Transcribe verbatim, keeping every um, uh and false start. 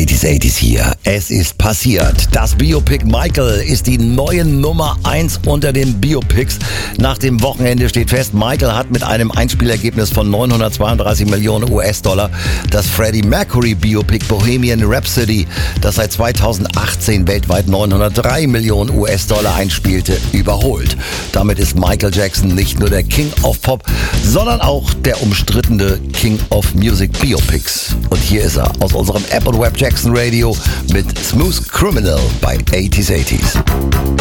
achtziger achtziger hier. Es ist passiert. Das Biopic Michael ist die neue Nummer eins unter den Biopics. Nach dem Wochenende steht fest, Michael hat mit einem Einspielergebnis von neunhundertzweiunddreißig Millionen U S-Dollar das Freddie Mercury Biopic Bohemian Rhapsody, das seit zweitausendachtzehn weltweit neunhundertdrei Millionen U S-Dollar einspielte, überholt. Damit ist Michael Jackson nicht nur der King of Pop, sondern auch der umstrittene King of Music Biopics. Und hier ist er aus unserem App und Web Jackson Radio mit Smooth Criminal bei achtziger achtziger.